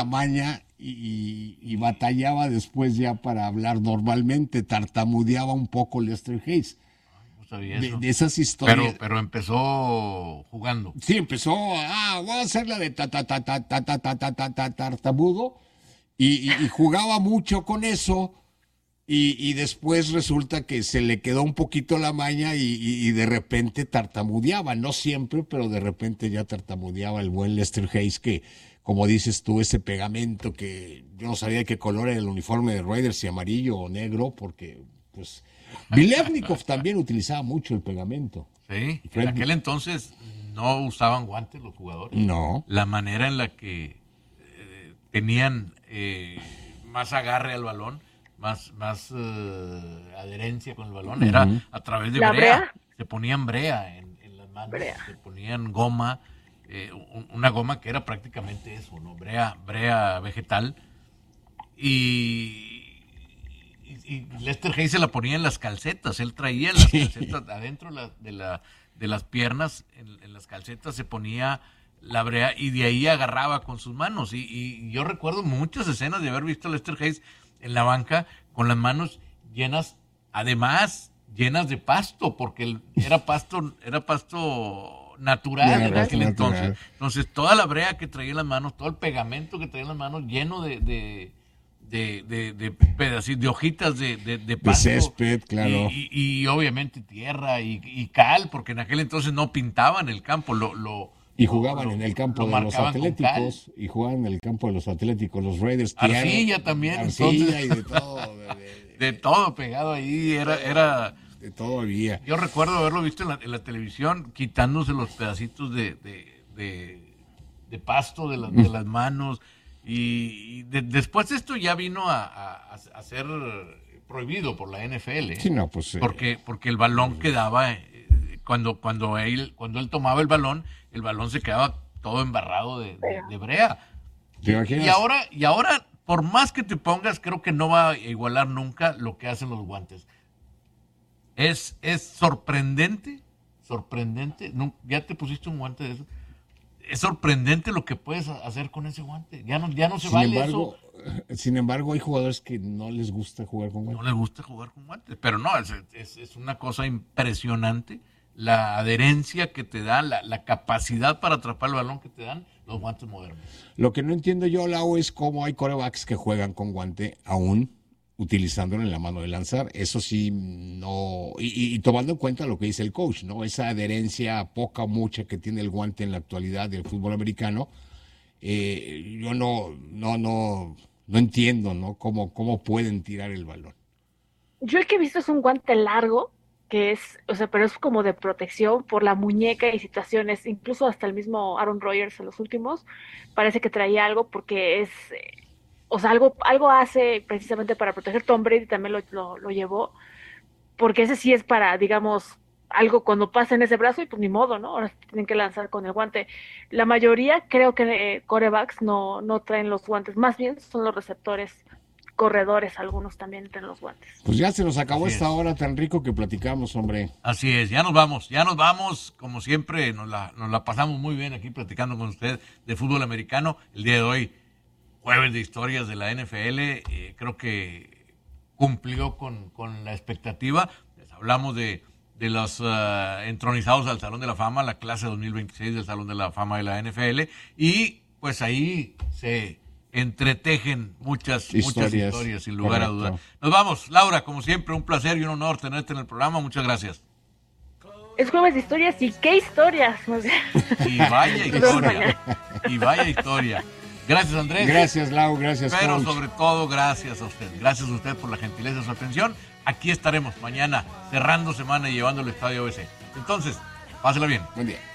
maña y batallaba después ya para hablar normalmente, tartamudeaba un poco Lester Hayes. No sabía eso. De esas historias. Pero empezó jugando. Sí, empezó, voy a hacer la de tartamudo y jugaba mucho con eso y después resulta que se le quedó un poquito la maña y de repente tartamudeaba, no siempre, pero de repente ya tartamudeaba el buen Lester Hayes que, como dices tú, ese pegamento que yo no sabía de qué color era el uniforme de Raiders, si amarillo o negro, porque pues Biletnikoff también utilizaba mucho el pegamento. Sí, en aquel entonces no usaban guantes los jugadores. No. La manera en la que tenían más agarre al balón, más adherencia con el balón, era a través de brea. Se ponían brea en las manos, se ponían goma, una goma que era prácticamente eso, ¿no? Brea vegetal. Y Lester Hayes se la ponía en las calcetas, él traía las calcetas adentro de las piernas, en las calcetas se ponía la brea y de ahí agarraba con sus manos. Y yo recuerdo muchas escenas de haber visto a Lester Hayes en la banca con las manos llenas, además llenas de pasto, porque era pasto natural en aquel entonces. Entonces toda la brea que traía en las manos, todo el pegamento que traía en las manos lleno de pedacitos, de hojitas de pasto. De césped, claro. Y obviamente tierra y cal, porque en aquel entonces no pintaban el campo, y jugaban en el campo de los Atléticos, y jugaban en el campo de los Atléticos, los Raiders. Arcilla también. Arcilla y de todo. De todo pegado ahí, era... De todo había. Yo recuerdo haberlo visto en la televisión, quitándose los pedacitos de pasto de las manos. Y después esto ya vino a ser prohibido por la NFL. Sí, no, pues, porque el balón quedaba, cuando él tomaba el balón se quedaba todo embarrado de brea. Y ahora, por más que te pongas, creo que no va a igualar nunca lo que hacen los guantes. Es sorprendente. ¿Ya te pusiste un guante de eso? Es sorprendente lo que puedes hacer con ese guante. Ya no se vale eso. Sin embargo, hay jugadores que no les gusta jugar con guantes. No les gusta jugar con guantes. Pero no, es una cosa impresionante la adherencia que te da, la capacidad para atrapar el balón que te dan los guantes modernos. Lo que no entiendo yo, Lau, es cómo hay quarterbacks que juegan con guante aún utilizándolo en la mano de lanzar. Eso sí, no. Y tomando en cuenta lo que dice el coach, ¿no? Esa adherencia poca o mucha que tiene el guante en la actualidad del fútbol americano, yo no entiendo, ¿no? Cómo pueden tirar el balón. Yo el que he visto es un guante largo, que es, pero es como de protección por la muñeca y situaciones, incluso hasta el mismo Aaron Rodgers en los últimos, parece que traía algo porque es... algo hace precisamente para proteger. Tom Brady también lo llevó, porque ese sí es para, digamos, algo cuando pasa en ese brazo y pues ni modo, ¿no? Ahora tienen que lanzar con el guante. La mayoría creo que quarterbacks no traen los guantes, más bien son los receptores, corredores, algunos también traen los guantes. Pues ya se nos acabó esta hora tan rico que platicamos, hombre. Así es, ya nos vamos, como siempre, nos la pasamos muy bien aquí platicando con usted de fútbol americano. El día de hoy, jueves de historias de la NFL, creo que cumplió con la expectativa. Les hablamos de los entronizados al Salón de la Fama, la clase 2026 del Salón de la Fama de la NFL, y pues ahí se entretejen muchas historias, sin lugar a dudas. Nos vamos, Laura, como siempre, un placer y un honor tenerte en el programa, muchas gracias. Es jueves de historias, y qué historias. Y vaya historia. Gracias, Andrés. Gracias, Lau, gracias, pero coach. sobre todo, gracias a usted. Gracias a usted por la gentileza de su atención. Aquí estaremos mañana, cerrando semana y llevando el Estadio ABC. Entonces, pásela bien. Buen día.